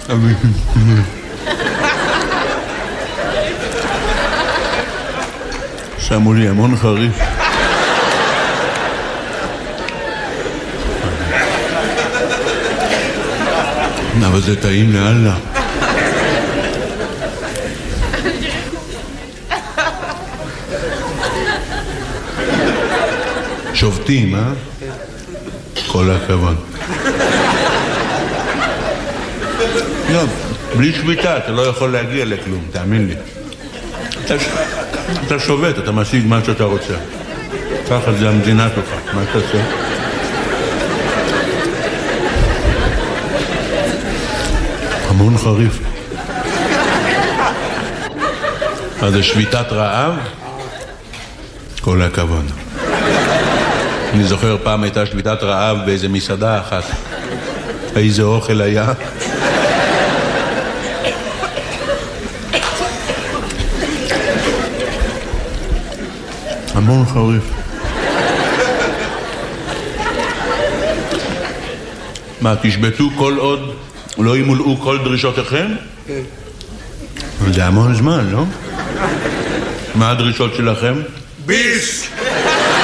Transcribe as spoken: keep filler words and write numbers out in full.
שמו לי המון חריף. אבל זה טעים לאללה. שובטים, אה? כל הכבוד. לא, בלי שביתה אתה לא יכול להגיע לכלום, תאמין לי. אתה, אתה שובת, אתה משיג מה שאתה רוצה. ככה זה המדינה שלך, מה אתה עושה? המון חריף. אז זה שביתת רעב? כל הכבוד. אני זוכר פעם הייתה שביתת רעב באיזה מסעדה אחת. איזה אוכל היה? המון חריף. מה, תשבטו כל עוד לא ימולאו כל דרישותיכם? כן. זה המון זמן, לא? מה הדרישות שלכם? ביס!